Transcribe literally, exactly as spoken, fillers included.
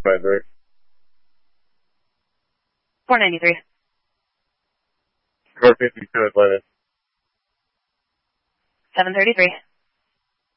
five three. four ninety-three. four fifty-two Atlantis. seven thirty-three.